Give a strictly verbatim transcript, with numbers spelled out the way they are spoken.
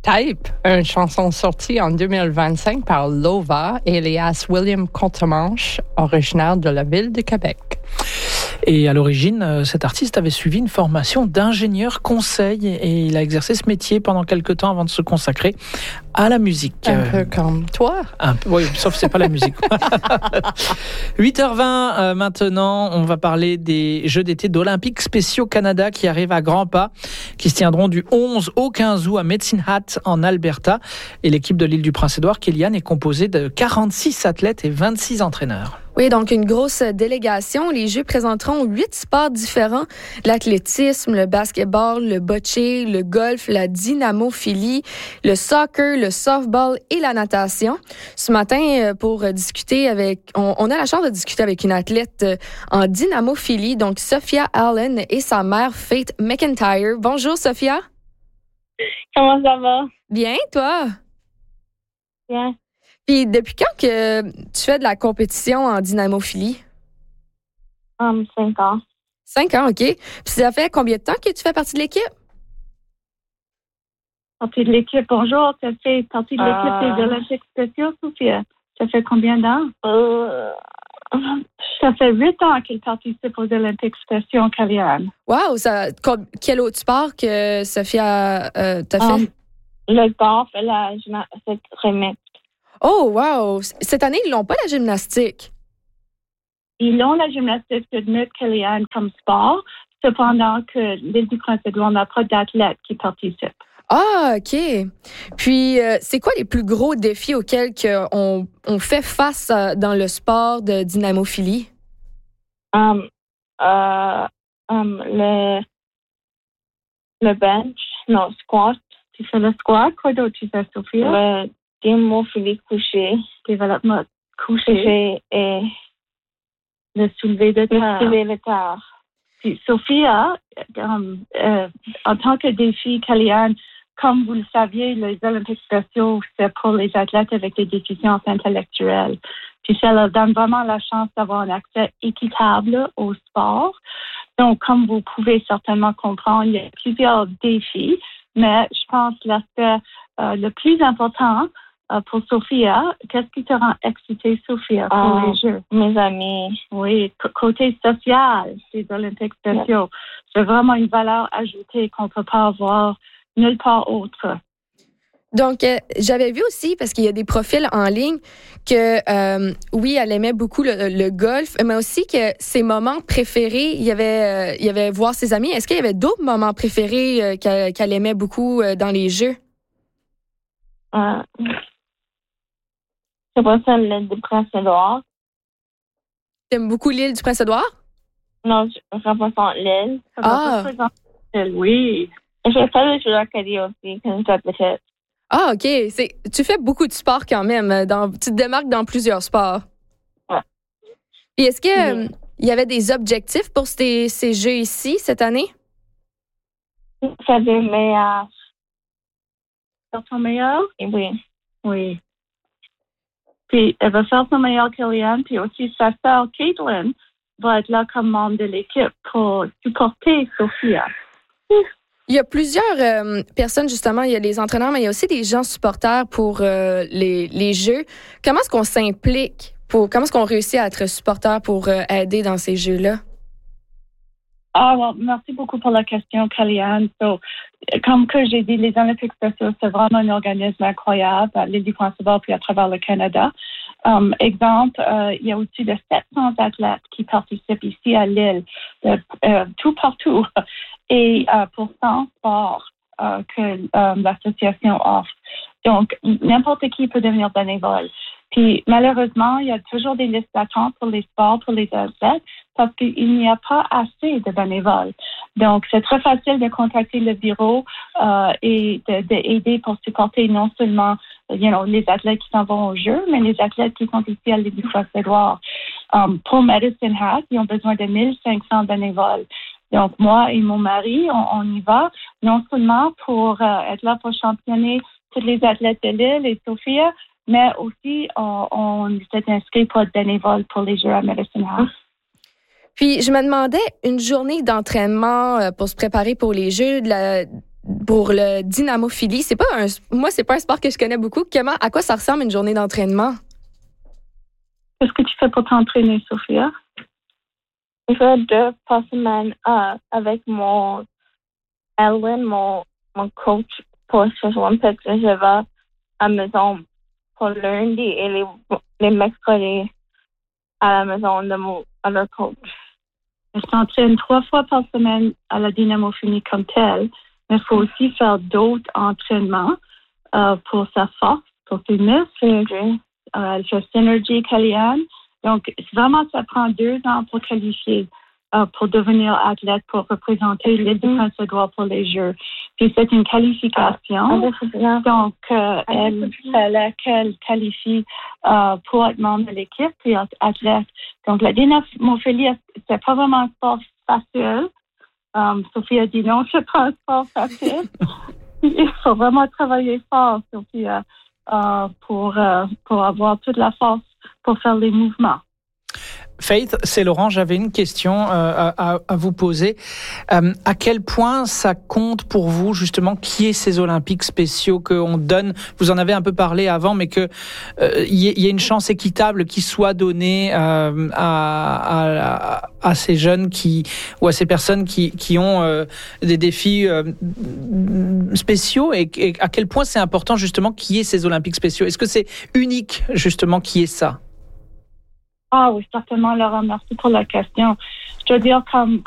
Type, une chanson sortie en deux mille vingt-cinq par Lova, alias William Courtemanche, originaire de la ville de Québec. Et à l'origine, cet artiste avait suivi une formation d'ingénieur conseil et il a exercé ce métier pendant quelques temps avant de se consacrer à la musique. Un peu comme toi. Un peu, oui, sauf que c'est pas la musique. huit heures vingt euh, maintenant, on va parler des Jeux d'été d'Olympiques spéciaux Canada qui arrivent à grands pas, qui se tiendront du onze au quinze août à Medicine Hat en Alberta. Et l'équipe de l'île du Prince-Édouard, Kéliane, est composée de quarante-six athlètes et vingt-six entraîneurs. Oui, donc une grosse délégation. Les Jeux présenteront huit sports différents. L'athlétisme, le basketball, le bocce, le golf, la dynamophilie, le soccer, le softball et la natation. Ce matin, pour discuter avec... On, on a la chance de discuter avec une athlète en dynamophilie, donc Sophia Allen et sa mère Faith McIntyre. Bonjour, Sophia. Comment ça va? Bien, toi? Bien. Puis depuis quand que tu fais de la compétition en dynamophilie? Um, cinq ans. Cinq ans, OK. Puis ça fait combien de temps que tu fais partie de l'équipe? Partie de l'équipe, bonjour. Ça fait partie de l'équipe Ah. des Olympiques spéciaux, Sophia. Ça fait combien d'ans? Euh, ça fait huit ans qu'elle participe aux Olympiques spéciaux, Kéliane. Wow! Ça, quel autre sport que Sophia euh, t'a fait? Um, le sport, fait la gymnastique remix. Oh, wow! Cette année, ils n'ont pas la gymnastique. Ils ont la gymnastique de Mythe Kéliane comme sport, cependant que l'île du Prince-Édouard n'a pas d'athlètes qui participent. Ah, OK. Puis, euh, c'est quoi les plus gros défis auxquels que on, on fait face euh, dans le sport de dynamophilie? Um, euh, um, le, le bench, non, squat. Tu fais le squat, quoi d'autre tu fais, Sophia? Le dynamophilie couché. Développement couché. Et le soulevé de terre. Le soulevé de terre. Puis, Sophia, um, euh, en tant que défi, Kéliane, comme vous le saviez, les Olympiques spéciaux, c'est pour les athlètes avec des déficiences intellectuelles. Puis ça leur donne vraiment la chance d'avoir un accès équitable au sport. Donc, comme vous pouvez certainement comprendre, il y a plusieurs défis, mais je pense que l'aspect euh, le plus important euh, pour Sophia, qu'est-ce qui te rend excitée, Sophia, pour Ah, les Jeux? Mes amis. Oui, c- côté social des Olympiques spéciaux, c'est vraiment une valeur ajoutée qu'on ne peut pas avoir nulle part autre. Donc, euh, j'avais vu aussi, parce qu'il y a des profils en ligne, que euh, oui, elle aimait beaucoup le, le golf, mais aussi que ses moments préférés, il y avait, euh, il y avait voir ses amis. Est-ce qu'il y avait d'autres moments préférés euh, qu'elle, qu'elle aimait beaucoup euh, dans les Jeux? Euh, c'est pas ça l'île du Prince-Édouard. T'aimes beaucoup l'île du Prince-Édouard? Non, je représente l'île. Ah. Oui. J'ai fait le jeu d'Acadie aussi quand j'étais petite. Ah, OK. C'est, tu fais beaucoup de sport quand même. Dans, tu te démarques dans plusieurs sports. Ouais. Puis est-ce que Oui. euh, il y avait des objectifs pour ces, ces Jeux ici cette année? Ça fait meilleur. Faire son meilleur? Et oui. Oui. Puis, elle va faire son meilleur, Kéliane, puis aussi sa sœur, Caitlin, va être là comme membre de l'équipe pour supporter Sophia. Il y a plusieurs euh, personnes, justement. Il y a les entraîneurs, mais il y a aussi des gens supporters pour euh, les, les Jeux. Comment est-ce qu'on s'implique? Pour, comment est-ce qu'on réussit à être supporter pour euh, aider dans ces Jeux-là? Ah, well, merci beaucoup pour la question, Kéliane. So, comme que j'ai dit, les Olympiques spéciaux, c'est vraiment un organisme incroyable à l'île du Prince-Édouard puis à travers le Canada. Um, exemple, euh, il y a aussi de sept cents athlètes qui participent ici à l'île, de, euh, tout partout, et euh, pour cent sports euh, que euh, l'association offre. Donc, n'importe qui peut devenir bénévole. Puis, malheureusement, il y a toujours des listes d'attente pour les sports, pour les athlètes, parce qu'il n'y a pas assez de bénévoles. Donc, c'est très facile de contacter le bureau euh, et d'aider pour supporter non seulement you know, les athlètes qui s'en vont au jeu, mais les athlètes qui sont ici à l'île du Prince-Édouard. Um, pour Medicine Hat, ils ont besoin de mille cinq cents bénévoles. Donc, moi et mon mari, on, on y va, non seulement pour euh, être là pour championner tous les athlètes de l'île et Sophia, mais aussi on, on s'est inscrit pour être bénévole pour les Jeux à Medicine Hat. Puis, je me demandais, une journée d'entraînement euh, pour se préparer pour les Jeux, de la, pour le dynamophilie. C'est pas un, moi, c'est pas un sport que je connais beaucoup. Comment, à quoi ça ressemble une journée d'entraînement? Qu'est-ce que tu fais pour t'entraîner, Sophia? Je fais deux par semaine euh, avec mon Ellen, mon, mon coach pour Special Olympics. Je vais à la maison pour le lundi et les, les mercredis à la maison de mon other coach. Je s'entraîne trois fois par semaine à la dynamophilie comme telle, mais il faut aussi faire d'autres entraînements euh, pour sa force, pour ses muscles. Synergy. Euh, elle fait Synergy, Kellyanne. Donc, vraiment, ça prend deux ans pour qualifier, euh, pour devenir athlète, pour représenter l'île du Prince-Édouard pour les Jeux. Puis, c'est une qualification. Ah, Donc, euh, elle fallait qu'elle qualifie euh, pour être membre de l'équipe puis être athlète. Donc, la dynamophilie, c'est pas vraiment un sport facile. Um, Sophie a dit non, c'est pas un sport facile. Il faut vraiment travailler fort, Sophie, euh, pour, euh, pour avoir toute la force pour faire les mouvements. Faith, c'est Laurent, j'avais une question euh, à, à vous poser. Euh, à quel point ça compte pour vous, justement, qu'il y ait ces Olympiques spéciaux qu'on donne? Vous en avez un peu parlé avant, mais qu'il euh, y, y ait une chance équitable qui soit donnée euh, à, à, à ces jeunes qui, ou à ces personnes qui, qui ont euh, des défis euh, spéciaux, et, et à quel point c'est important, justement, qu'il y ait ces Olympiques spéciaux? Est-ce que c'est unique, justement, qu'il y ait ça? Ah oui, certainement, Laura, merci pour la question. Je veux dire, comme,